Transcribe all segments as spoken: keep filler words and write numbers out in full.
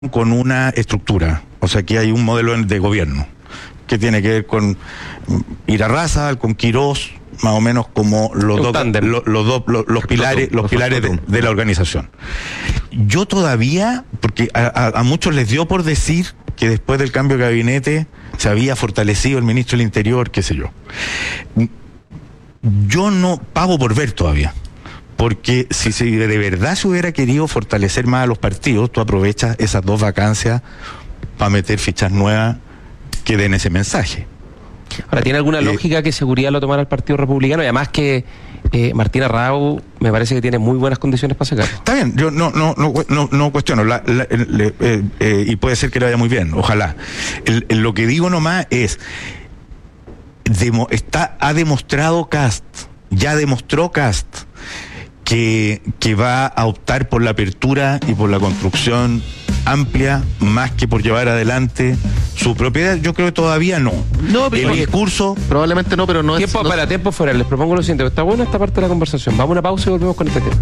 con una estructura, o sea, aquí hay un modelo de gobierno que tiene que ver con Irarrázaval, con Quirós, más o menos como los dos, los, los dos, los, los pilares, los pilares de, de la organización. Yo todavía, porque a, a, a muchos les dio por decir que después del cambio de gabinete se había fortalecido el ministro del Interior, qué sé yo. Yo no pago por ver todavía. Porque si, si de verdad se hubiera querido fortalecer más a los partidos, tú aprovechas esas dos vacancias para meter fichas nuevas que den ese mensaje. Ahora, ¿tiene alguna eh, lógica que Seguridad lo tomara el Partido Republicano? Y además que eh, Martín Arrau me parece que tiene muy buenas condiciones para sacarlo. Está bien, yo no no no no, no cuestiono, la, la, le, eh, eh, y puede ser que le vaya muy bien, ojalá. El, el, lo que digo nomás es, demo, está, ha demostrado Kast, ya demostró Kast, Que, que va a optar por la apertura y por la construcción amplia más que por llevar adelante su propiedad. Yo creo que todavía no. No, pero el discurso probablemente no, pero no tiempo es... No... Para tiempo fuera, les propongo lo siguiente. Está buena esta parte de la conversación. Vamos a una pausa y volvemos con este tema.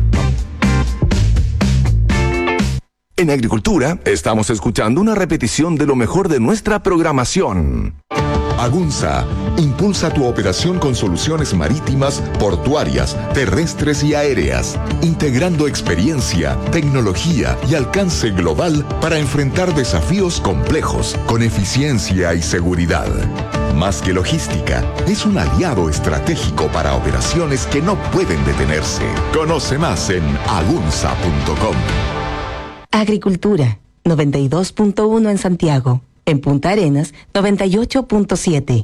En Agricultura estamos escuchando una repetición de lo mejor de nuestra programación. Agunza impulsa tu operación con soluciones marítimas, portuarias, terrestres y aéreas, integrando experiencia, tecnología y alcance global para enfrentar desafíos complejos con eficiencia y seguridad. Más que logística, es un aliado estratégico para operaciones que no pueden detenerse. Conoce más en agunza punto com. Agricultura, noventa y dos punto uno en Santiago. En Punta Arenas, noventa y ocho punto siete.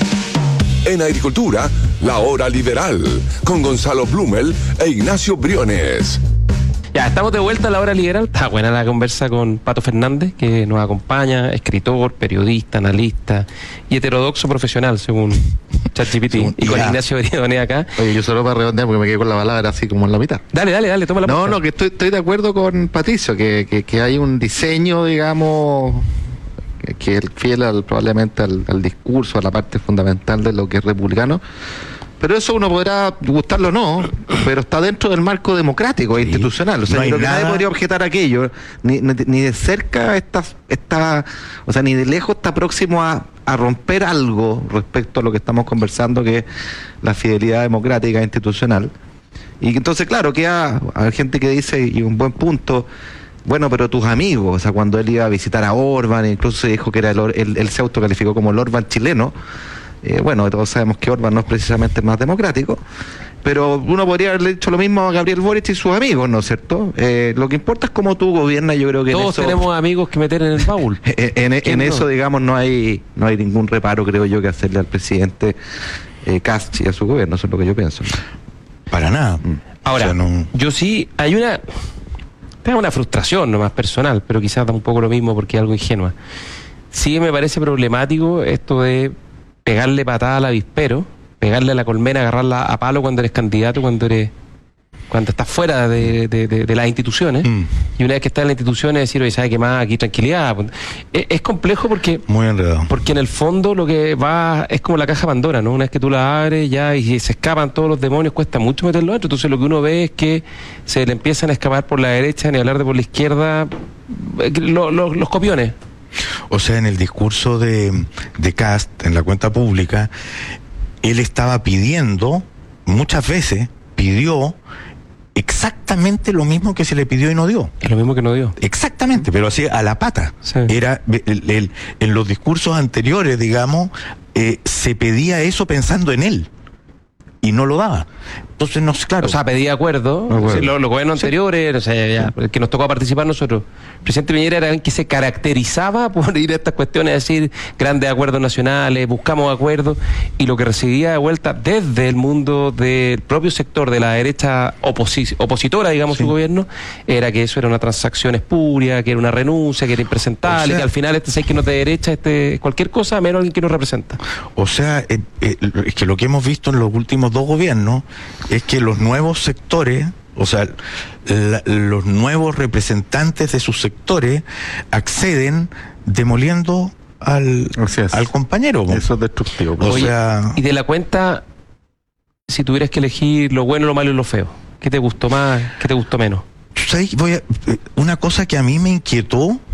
En Agricultura, la hora liberal, con Gonzalo Blumel e Ignacio Briones. Ya, estamos de vuelta a la hora liberal. Está buena la conversa con Pato Fernández, que nos acompaña, escritor, periodista, analista y heterodoxo profesional, según ChatGPT. Y con Ignacio Briones acá. Oye, yo solo para redondear, porque me quedé con la palabra así como en la mitad. Dale, dale, dale, toma la No, palabra. no, que estoy, estoy de acuerdo con Patricio, que, que, que hay un diseño, digamos... que es fiel al, probablemente al, al discurso, a la parte fundamental de lo que es republicano, pero eso uno podrá gustarlo o no, pero está dentro del marco democrático e sí, institucional, o sea, no creo que nadie podría objetar aquello, ni, ni, ni de cerca está, está, o sea, ni de lejos está próximo a, a romper algo respecto a lo que estamos conversando, que es la fidelidad democrática e institucional. Y entonces, claro, queda hay gente que dice, y un buen punto, bueno, pero tus amigos, o sea, cuando él iba a visitar a Orbán, incluso se dijo que era el, el, él se autocalificó como el Orbán chileno, eh, bueno, todos sabemos que Orbán no es precisamente el más democrático, pero uno podría haberle dicho lo mismo a Gabriel Boric y sus amigos, ¿no es cierto? Eh, lo que importa es cómo tú gobiernas, yo creo que todos en eso, tenemos amigos que meter en el baúl. En, en, en eso, no? digamos, no hay no hay ningún reparo, creo yo, que hacerle al presidente eh, Kast y a su gobierno, eso es lo que yo pienso. Para nada. Ahora, o sea, no... yo sí, hay una... Es una frustración nomás personal, pero quizás da un poco lo mismo porque es algo ingenua. Sí me parece problemático esto de pegarle patada al avispero, pegarle a la colmena, agarrarla a palo cuando eres candidato, cuando eres cuando estás fuera de, de, de, de las instituciones, mm. y una vez que estás en las instituciones decir, oye, ¿sabe qué más? Aquí tranquilidad. Es, es complejo porque... Muy enredado. Porque en el fondo lo que va es como la caja Pandora, ¿no? Una vez que tú la abres ya y se escapan todos los demonios, cuesta mucho meterlo dentro. Entonces lo que uno ve es que se le empiezan a escapar por la derecha, ni hablar de por la izquierda, lo, lo, los copiones. O sea, en el discurso de, de Kast, en la cuenta pública, él estaba pidiendo, muchas veces, pidió exactamente lo mismo que se le pidió y no dio. Es lo mismo que no dio. Exactamente, pero así a la pata. Sí. Era el, el, en los discursos anteriores, digamos, eh, se pedía eso pensando en él y no lo daba. Entonces, no, claro. O sea, pedía acuerdo. No, bueno. Los lo gobiernos sí. anteriores, o sea, ya, el que nos tocó participar nosotros. El presidente Piñera era el que se caracterizaba por ir a estas cuestiones, a decir grandes acuerdos nacionales, buscamos acuerdos, y lo que recibía de vuelta desde el mundo del propio sector de la derecha oposi opositora, digamos, sí. su gobierno, era que eso era una transacción espuria, que era una renuncia, que era impresentable, o sea, que al final este seis que no es de derecha, este cualquier cosa, menos alguien que nos representa. O sea, eh, eh, es que lo que hemos visto en los últimos dos gobiernos es que los nuevos sectores, o sea, la, los nuevos representantes de sus sectores acceden demoliendo al, al compañero. Eso es destructivo. O Oye, sea... Y de la cuenta, si tuvieras que elegir lo bueno, lo malo y lo feo, ¿qué te gustó más, qué te gustó menos? ¿Sabes? Voy a, una cosa que a mí me inquietó